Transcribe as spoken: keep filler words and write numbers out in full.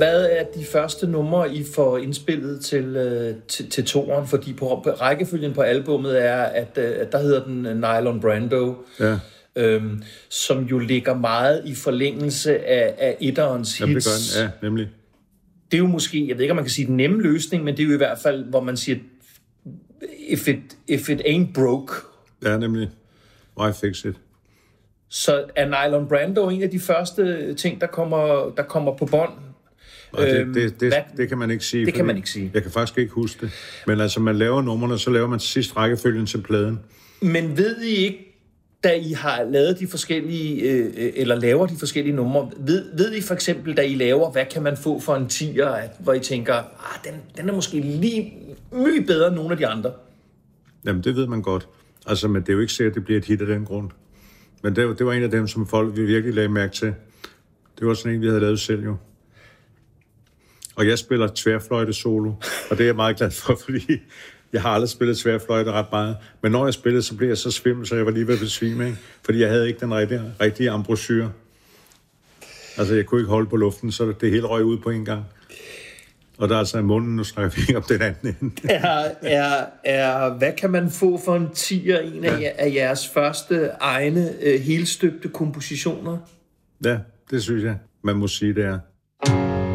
hvad er de første numre, I får indspillet til, øh, til, til toeren? Fordi på rækkefølgen på albummet er, at, at der hedder den Nylon Brando, ja. øhm, som jo ligger meget i forlængelse af, af etterens hits. Jamen, det gør den. Ja, nemlig. Det er jo måske, jeg ved ikke, om man kan sige den nemme løsning, men det er jo i hvert fald, hvor man siger, if it, if it ain't broke. Ja, nemlig. Why fix it? Så er Nylon Brando en af de første ting, der kommer, der kommer på bånd? Og det, det, det, det, det kan man ikke sige. Det kan man ikke sige. Jeg kan faktisk ikke huske det. Men altså, man laver numrene, så laver man sidst rækkefølgen til pladen. Men ved I ikke, da I har lavet de forskellige, øh, eller laver de forskellige numre, ved, ved I for eksempel, da I laver, hvad kan man få for en tier, hvor I tænker, ah, den, den er måske lige mye bedre end nogle af de andre? Jamen, det ved man godt. Altså, men det er jo ikke sikkert, at det bliver et hit af den grund. Men det, det var en af dem, som folk vi virkelig lagde mærke til. Det var sådan en, vi havde lavet selv jo. Og jeg spiller tværfløjte solo, og det er jeg meget glad for, fordi jeg har aldrig spillet tværfløjte ret meget. Men når jeg spillede, så blev jeg så svimmel, så jeg var lige ved at besvime, ikke? Fordi jeg havde ikke den rigtige, rigtige embouchure. Altså, jeg kunne ikke holde på luften, så det hele røg ud på en gang. Og der er altså i munden, nu snakker vi ikke om den anden ende. er, er, er, hvad kan man få for en tier, en af, ja. af jeres første egne, uh, helstøbte kompositioner? Ja, det synes jeg, man må sige, det er.